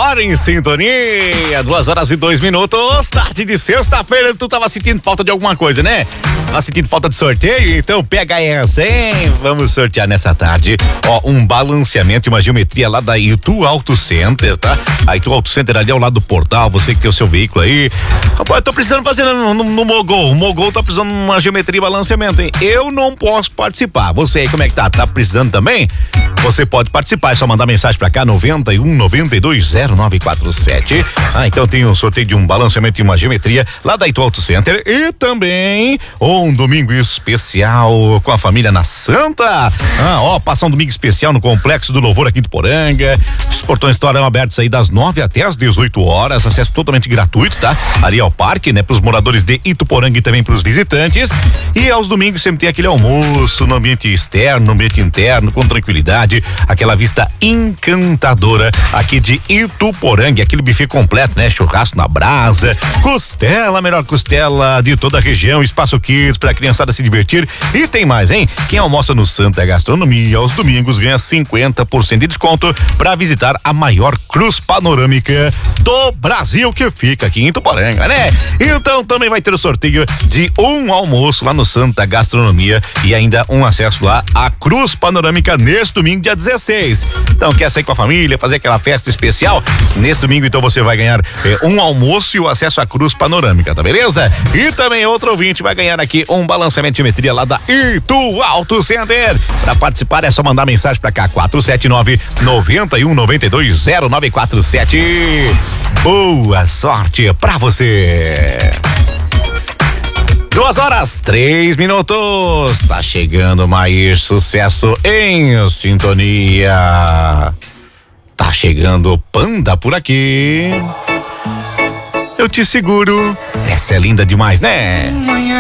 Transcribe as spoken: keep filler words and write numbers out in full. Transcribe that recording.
hora em sintonia, duas horas e dois minutos, tarde de sexta-feira. Tu tava sentindo falta de alguma coisa, né? Tava sentindo falta de sorteio? Então pega essa, hein? Vamos sortear nessa tarde, ó, um balanceamento e uma geometria lá da Itu Auto Center, tá? A Itu Auto Center ali ao lado do portal, você que tem o seu veículo aí. Rapaz, eu tô precisando fazer no, no, no Mogol, o Mogol tá precisando de uma geometria e balanceamento, hein? Eu não posso participar, você aí como é que tá? Tá precisando também? Você pode participar, é só mandar mensagem pra cá, noventa e um, noventa e dois, zero nove quatro sete. Ah, então tem um sorteio de um balanceamento e uma geometria lá da Itu Auto Center e também um domingo especial com a família na Santa. Ah, ó, passar um domingo especial no Complexo do Louvor aqui do Poranga. Os portões estarão abertos aí das nove até as dezoito horas, acesso totalmente gratuito, tá? Ali ao parque, né? Pros moradores de Ituporanga e também pros visitantes. E aos domingos sempre tem aquele almoço no ambiente externo, no ambiente interno, com tranquilidade, aquela vista encantadora aqui de Ituporanga, aquele buffet completo, né? Churrasco na brasa, costela, a melhor costela de toda a região, espaço kids pra criançada se divertir e tem mais, hein? Quem almoça no Santa Gastronomia aos domingos ganha cinquenta por cento de desconto pra visitar a maior cruz panorâmica do Brasil, que fica aqui em Ituporanga, né? Então também vai ter o sorteio de um almoço lá no Santa Gastronomia e ainda um acesso lá à cruz panorâmica neste domingo, dia dezesseis. Então quer sair com a família, fazer aquela festa especial? Neste domingo então você vai ganhar eh, um almoço e o acesso à cruz panorâmica, tá beleza? E também outro ouvinte vai ganhar aqui um balanceamento de geometria lá da Itu Auto Center. Para participar é só mandar mensagem pra cá, quatro sete nove, noventa e um, noventa e dois, zero nove quatro sete. Boa sorte pra você. Duas horas, três minutos. Tá chegando mais sucesso em sintonia. Tá chegando Panda por aqui. Eu te seguro. Essa é linda demais, né?